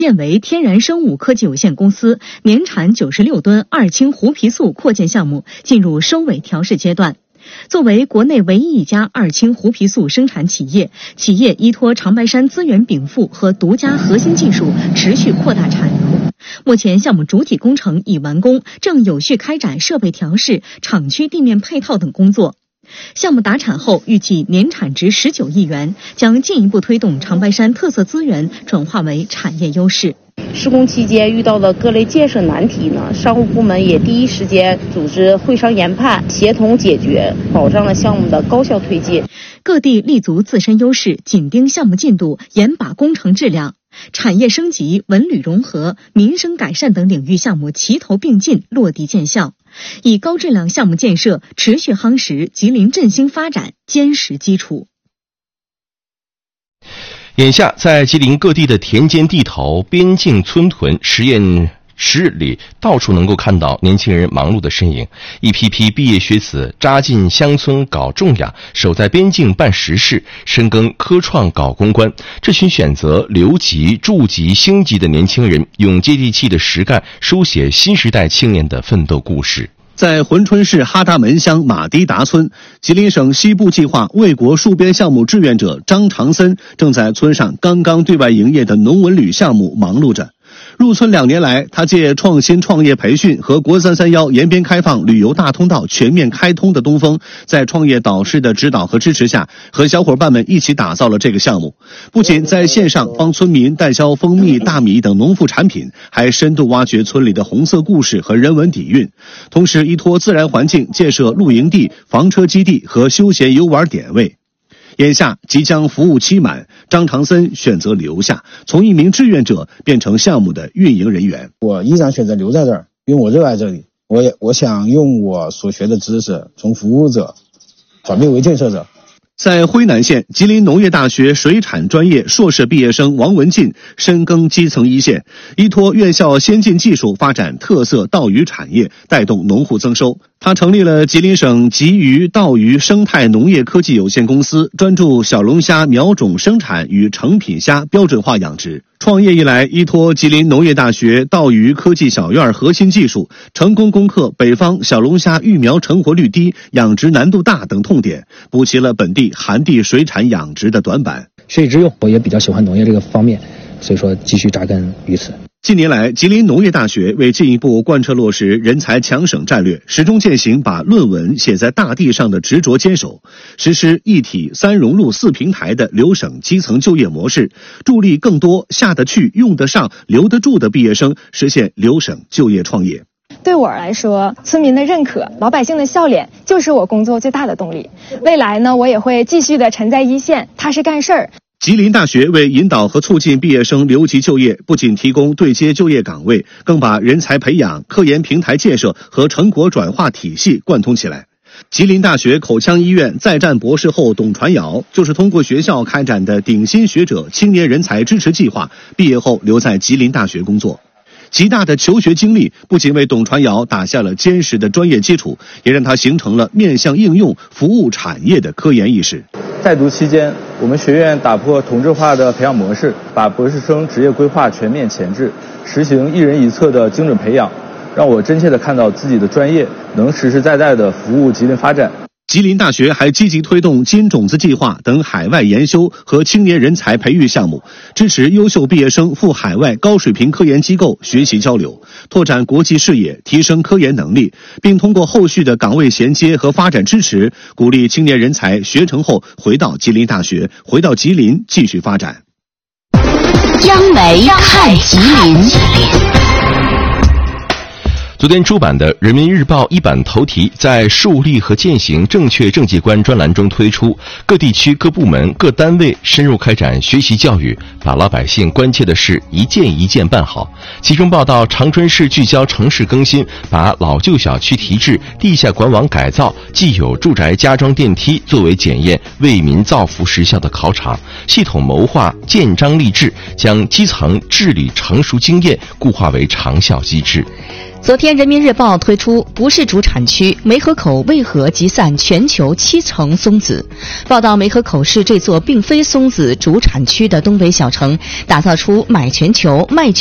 变为天然生物科技有限公司年产96吨二氢胡皮素扩建项目进入收尾调试阶段。作为国内唯一一家二氢胡皮素生产企业，企业依托长白山资源禀赋和独家核心技术，持续扩大产能。目前项目主体工程已完工，正有序开展设备调试、厂区地面配套等工作。项目达产后，预计年产值19亿元，将进一步推动长白山特色资源转化为产业优势。 施工期间遇到的各类建设难题呢，商务部门也第一时间组织会商研判，协同解决，保障了项目的高效推进。 各地立足自身优势，紧盯项目进度，严把工程质量。产业升级、文旅融合、民生改善等领域项目齐头并进，落地见效，以高质量项目建设持续夯实吉林振兴发展坚实基础。 眼下，在吉林各地的田间地头、边境村屯、实验室里，到处能够看到年轻人忙碌的身影。一批批毕业学子扎进乡村搞种养，守在边境办实事，深耕科创搞攻关。这群选择留级、筑级、兴级的年轻人，用接地气的实干书写新时代青年的奋斗故事。 在珲春市哈达门乡马堤达村，吉林省西部计划卫国戍边项目志愿者张长森正在村上刚刚对外营业的农文旅项目忙碌着。入村2年来，他借创新创业培训和国331延边开放旅游大通道全面开通的东风，在创业导师的指导和支持下，和小伙伴们一起打造了这个项目。不仅在线上帮村民代销蜂蜜、大米等农副产品，还深度挖掘村里的红色故事和人文底蕴，同时依托自然环境建设露营地、房车基地和休闲游玩点位。眼下即将服务期满，张长森选择留下，从一名志愿者变成项目的运营人员。 我依然选择留在这儿，因为我热爱这里。我想用我所学的知识，从服务者转变为建设者。 在辉南县，吉林农业大学水产专业硕士毕业生王文进深耕基层一线，依托院校先进技术发展特色稻鱼产业，带动农户增收。他成立了吉林省吉鱼稻鱼生态农业科技有限公司，专注小龙虾苗种生产与成品虾标准化养殖。创业以来，依托吉林农业大学稻鱼科技小院核心技术，成功攻克北方小龙虾育苗成活率低、养殖难度大等痛点，补齐了本地寒地水产养殖的短板。 学以致用，我也比较喜欢农业这个方面，所以说继续扎根于此。 近年来，吉林农业大学为进一步贯彻落实人才强省战略，始终践行把论文写在大地上的执着坚守，实施一体3融入4平台的留省基层就业模式，助力更多下得去、用得上、留得住的毕业生实现留省就业创业。 对我来说，村民的认可、老百姓的笑脸就是我工作最大的动力。未来呢，我也会继续的沉在一线，踏实干事儿。 吉林大学为引导和促进毕业生留级就业，不仅提供对接就业岗位，更把人才培养、科研平台建设和成果转化体系贯通起来。吉林大学口腔医院在战博士后董传尧就是通过学校开展的顶新学者青年人才支持计划，毕业后留在吉林大学工作。极大的求学经历不仅为董传尧打下了坚实的专业基础，也让他形成了面向应用、服务产业的科研意识。 在读期间，我们学院打破同质化的培养模式，把博士生职业规划全面前置，实行一人一策的精准培养，让我真切地看到自己的专业能实实在在地服务吉林发展。 吉林大学还积极推动金种子计划等海外研修和青年人才培育项目，支持优秀毕业生赴海外高水平科研机构学习交流，拓展国际视野，提升科研能力，并通过后续的岗位衔接和发展支持，鼓励青年人才学成后回到吉林大学，回到吉林继续发展。 央媒看吉林。 昨天出版的《人民日报》一版头题在树立和践行正确政绩观专栏中推出，各地区、各部门、各单位深入开展学习教育，把老百姓关切的事一件一件办好。其中报道长春市聚焦城市更新，把老旧小区提质、地下管网改造、既有住宅加装电梯作为检验为民造福实效的考场，系统谋划建章立制，将基层治理成熟经验固化为长效机制。 昨天，人民日报推出不是主产区，梅河口为何集散全球70%松子？报道梅河口是这座并非松子主产区的东北小城，打造出买全球、卖全